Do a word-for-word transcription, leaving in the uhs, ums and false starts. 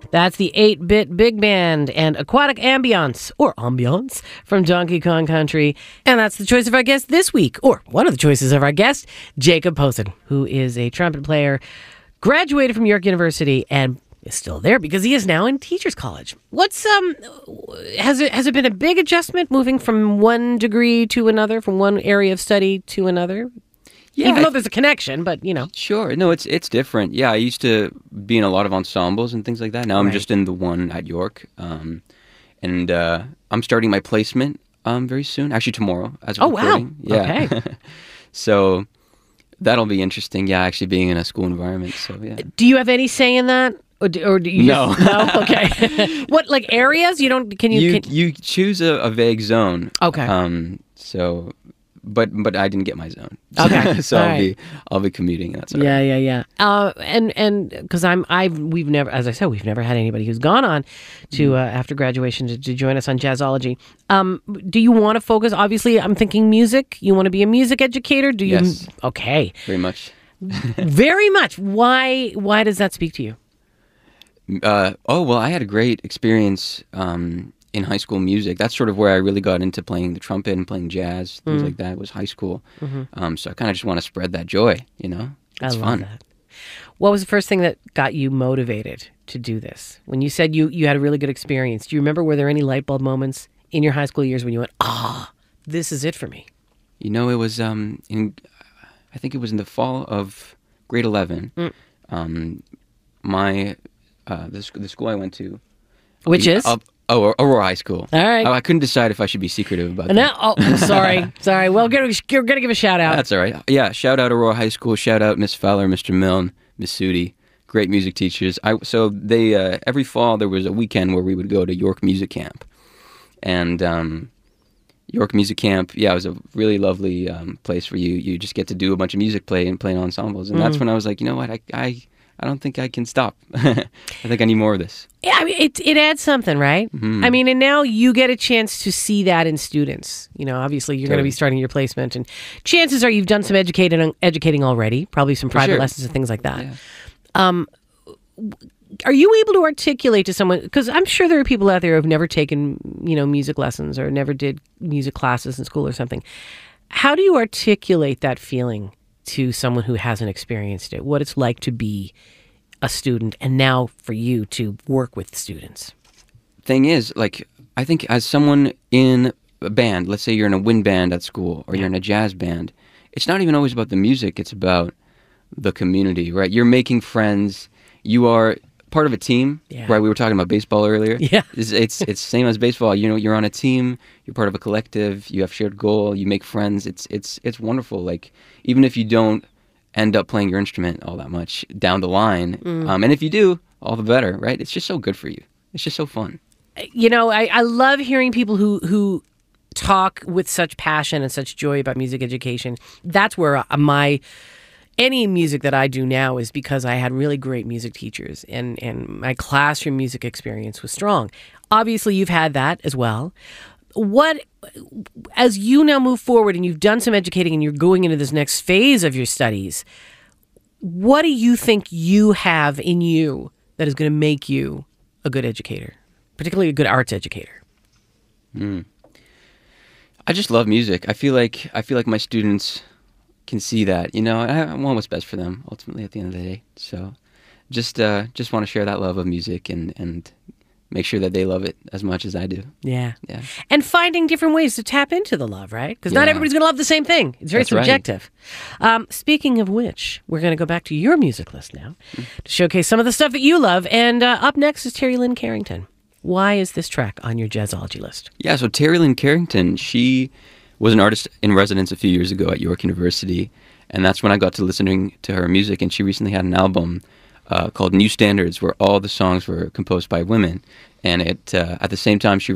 That's the eight-bit big band and aquatic ambiance, or ambiance, from Donkey Kong Country. And that's the choice of our guest this week, or one of the choices of our guest, Jacob Posen, who is a trumpet player, graduated from York University, and is still there because he is now in Teachers College. What's, um, has it, has it been a big adjustment moving from one degree to another, from one area of study to another? Yeah, even though there's a connection, but, you know. Sure. No, it's it's different. Yeah, I used to be in a lot of ensembles and things like that. Now I'm Right. just in the one at York. Um, and uh, I'm starting my placement um, very soon. Actually, tomorrow. As Oh, we're wow. recording. Yeah. Okay. So that'll be interesting. Yeah, actually being in a school environment. So, yeah. Do you have any say in that? Or do, or do you No. just, no? Okay. What, like areas? You don't, can you? You, can, you choose a, a vague zone. Okay. Um, so... But but I didn't get my zone. Okay. so All I'll right. be I'll be commuting. And that's all Yeah, right. yeah, yeah. Uh, and and because I'm I've we've never, as I said, we've never had anybody who's gone on to uh, after graduation to, to join us on Jazzology. Um, do you want to focus? Obviously, I'm thinking music. You want to be a music educator? Do you? Yes. Okay. Very much. Very much. Why Why does that speak to you? Uh, oh, well, I had a great experience um, in high school music. That's sort of where I really got into playing the trumpet and playing jazz, things Mm. like that. It was high school. Um, so I kind of just want to spread that joy, you know? It's I love fun. that. What was the first thing that got you motivated to do this? When you said you you had a really good experience, do you remember, were there any light bulb moments in your high school years when you went, ah, this is it for me? You know, it was, um, in, I think it was in the fall of grade eleven. Mm. Um, my, uh, the, sc- the school I went to. Which is? Up, oh, Aurora High School. All right. I, I couldn't decide if I should be secretive about that. No, oh, I'm sorry, sorry. Well, we're going to give a shout out. That's all right. Yeah, shout out Aurora High School. Shout out Miss Fowler, Mister Milne, Miss Sudi. Great music teachers. I so they uh, every fall there was a weekend where we would go to York Music Camp, and um, York Music Camp, yeah, it was a really lovely um, place where you you just get to do a bunch of music play and play in ensembles, and that's when I was like, you know what, I I, I don't think I can stop. I think I need more of this. Yeah, I mean, it it adds something, right? I mean, and now you get a chance to see that in students. You know, obviously you're going to be Totally. starting your placement, and chances are you've done some educating educating already, probably some private sure. lessons and things like that. Yeah. Um, are you able to articulate to someone? Because I'm sure there are people out there who have never taken, you know, music lessons or never did music classes in school or something. How do you articulate that feeling to someone who hasn't experienced it? What it's like to be a student, and now for you to work with students. Thing is, like, I think as someone in a band, let's say you're in a wind band at school or you're in a jazz band, it's not even always about the music, it's about the community, right? You're making friends, you are part of a team, Yeah. right? We were talking about baseball earlier. Yeah. It's, it's it's same as baseball. You know, you're on a team, you're part of a collective, you have shared goal, you make friends. It's it's it's wonderful. Like, even if you don't end up playing your instrument all that much down the line, um, and if you do, all the better, right? It's just so good for you. It's just so fun. You know, I, I love hearing people who who talk with such passion and such joy about music education. That's where uh, my any music that I do now is because I had really great music teachers, and and my classroom music experience was strong. Obviously, you've had that as well. What, as you now move forward and you've done some educating and you're going into this next phase of your studies, what do you think you have in you that is going to make you a good educator, particularly a good arts educator? I just love music. I feel like I feel like my students can see that. You know, I, I want what's best for them ultimately at the end of the day. So, just uh, just want to share that love of music and and make sure that they love it as much as I do. Yeah. Yeah. And finding different ways to tap into the love, right? Because not Yeah. everybody's going to love the same thing. It's very That's right. subjective. Um, speaking of which, we're going to go back to your music list now to showcase some of the stuff that you love. And uh, up next is Terry Lynn Carrington. Why is this track on your Jazzology list? Yeah, so Terry Lynn Carrington, she was an artist in residence a few years ago at York University, and that's when I got to listening to her music, and she recently had an album uh, called New Standards, where all the songs were composed by women, and it uh, at the same time she